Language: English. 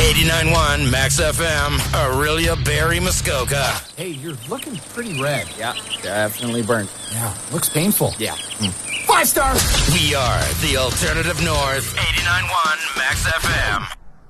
89.1 Max FM, Aurelia Barry Muskoka. Hey, you're looking pretty red. Yeah, definitely burnt. Yeah, looks painful. Yeah. 5 stars! We are the Alternative North, 89.1 Max FM.